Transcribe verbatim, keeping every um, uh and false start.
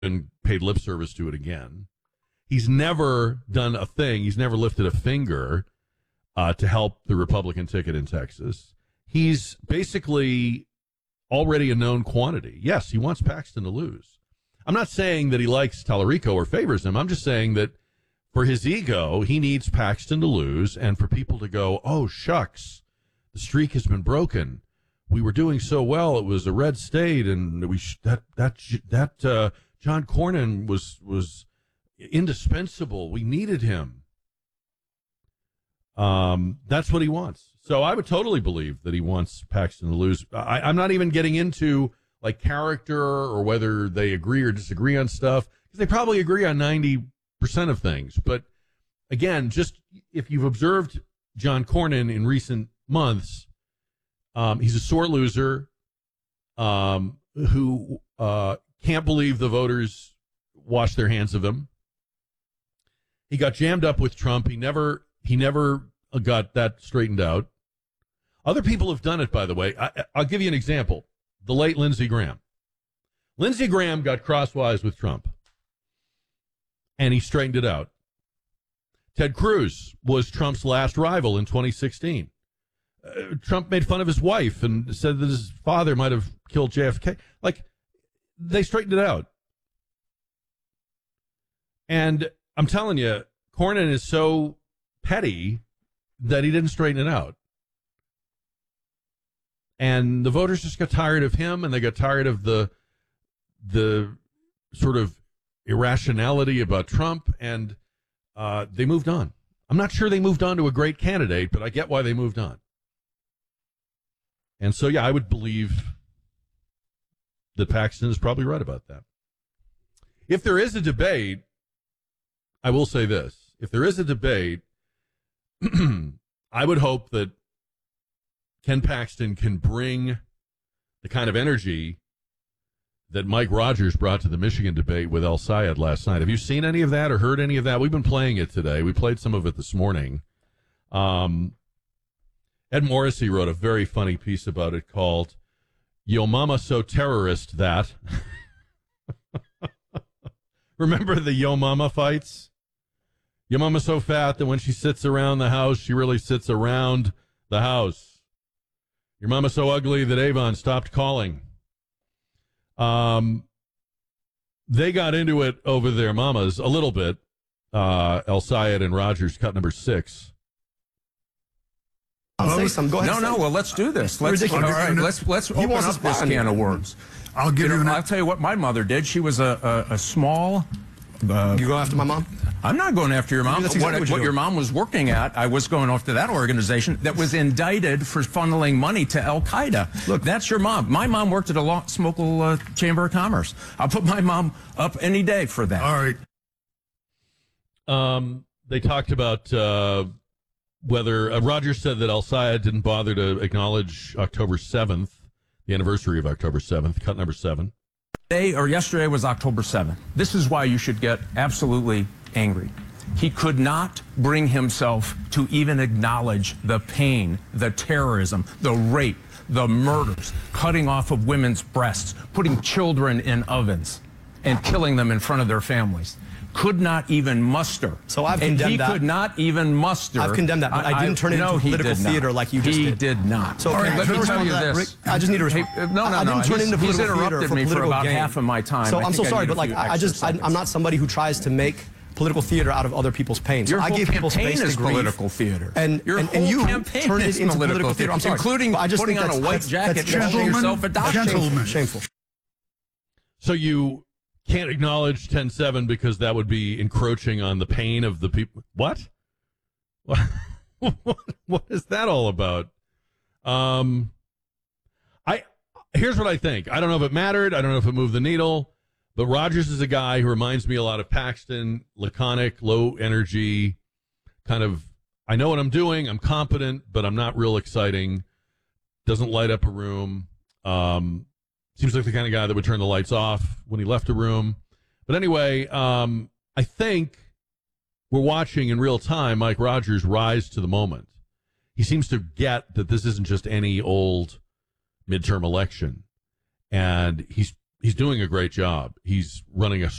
and paid lip service to it again. He's never done a thing. He's never lifted a finger uh, to help the Republican ticket in Texas. He's basically already a known quantity. Yes, he wants Paxton to lose. I'm not saying that he likes Tallarico or favors him. I'm just saying that for his ego, he needs Paxton to lose and for people to go, oh, shucks, the streak has been broken. We were doing so well. It was a red state, and we sh- that that that uh, John Cornyn was was indispensable. We needed him. Um, that's what he wants. So I would totally believe that he wants Paxton to lose. I, I'm not even getting into like character or whether they agree or disagree on stuff, because they probably agree on ninety percent of things. But again, just if you've observed John Cornyn in recent months, um, he's a sore loser um, who uh, can't believe the voters washed their hands of him. He got jammed up with Trump. He never he never got that straightened out. Other people have done it, by the way. I, I'll give you an example. The late Lindsey Graham. Lindsey Graham got crosswise with Trump, and he straightened it out. Ted Cruz was Trump's last rival in twenty sixteen. Uh, Trump made fun of his wife and said that his father might have killed J F K. Like, they straightened it out. And I'm telling you, Cornyn is so petty that he didn't straighten it out. And the voters just got tired of him, and they got tired of the the sort of irrationality about Trump, and uh, they moved on. I'm not sure they moved on to a great candidate, but I get why they moved on. And so, yeah, I would believe that Paxton is probably right about that. If there is a debate, I will say this. If there is a debate, I would hope that Ken Paxton can bring the kind of energy that Mike Rogers brought to the Michigan debate with El Sayed last night. Have you seen any of that or heard any of that? We've been playing it today. We played some of it this morning. Um, Ed Morrissey wrote a very funny piece about it called Yo Mama So Terrorist That. Remember the Yo Mama fights? Yo Mama so fat that when she sits around the house, she really sits around the house. Your mama so ugly that Avon stopped calling. Um, they got into it over their mamas a little bit. Uh, El Sayed and Rogers, cut number six. I'll say something. Go ahead. No, no. Well, let's do this. Let's all right. Let's let's open up this can of worms. I'll give you. you an I'll tell you what my mother did. She was a a, a small. Uh, you go after my mom? I'm not going after your mom. That's exactly what what, what your mom was working at, I was going after that organization that was indicted for funneling money to Al Qaeda. Look, that's your mom. My mom worked at a law, Smokel uh, Chamber of Commerce. I'll put my mom up any day for that. All right. Um, they talked about uh, whether uh, Rogers said that Al Sayed didn't bother to acknowledge October seventh, the anniversary of October seventh, cut number seven. Today or yesterday was October seventh. This is why you should get absolutely angry. He could not bring himself to even acknowledge the pain, the terrorism, the rape, the murders, cutting off of women's breasts, putting children in ovens, and killing them in front of their families. Could not even muster. So I've and condemned he that. He could not even muster. I've condemned that, but I, I didn't turn it no, into political theater not. like you just he did. He did not. So All right, let me tell you that, this. Rick, I just need to respond. Hey, no, no, I, I no. didn't turn he's, into he's political interrupted theater me for, for about gain. half of my time. So I I'm so I sorry, but need a like few I just I, I'm not somebody who tries to make political theater out of other people's pain. So Your I whole give people campaign space is to grieve, political theater. and Your and, whole and you campaign turned is it into political, political theater. I'm sorry, including I just putting think on a that's, white that's, jacket, that's showing shameful. yourself a doctor. Shameful. Shameful. So you can't acknowledge ten seven because that would be encroaching on the pain of the people. What? What? What is that all about? Um, I here's what I think. I don't know if it mattered. I don't know if it moved the needle. But Rogers is a guy who reminds me a lot of Paxton, laconic, low energy, kind of, I know what I'm doing. I'm competent, but I'm not real exciting. Doesn't light up a room. Um, seems like the kind of guy that would turn the lights off when he left a room. But anyway, um, I think we're watching in real time Mike Rogers rise to the moment. He seems to get that this isn't just any old midterm election. And he's he's doing a great job. He's running a